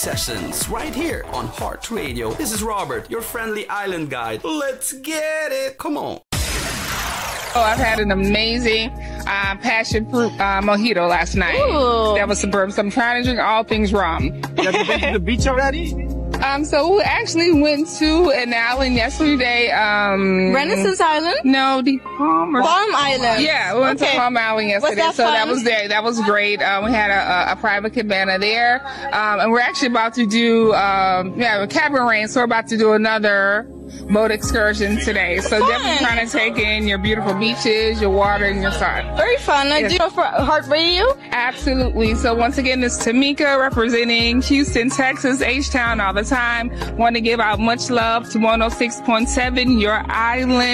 sessions right here on Heart Radio. This is Robert, your friendly island guide. Let's get it. Come on. Oh, I've had an amazing passion fruit mojito last night. Ooh. That was superb. So I'm trying to drink all things rum. You have been to the beach already? So we actually went to an island yesterday. Renaissance Island? No, the Palm Island. Yeah, we went to Palm Island yesterday. Was that so fun? that was there. That was great. We had a private cabana there. And we're actually about to do, a cabin rain. So we're about to do another boat excursion today. So definitely trying to take in your beautiful beaches, your water, and your sun. Very fun. Yes. Do you know for Heart Radio? Absolutely. So once again, this is Tamika representing Houston, Texas, H-Town all the time. Want to give out much love to 106.7, your island.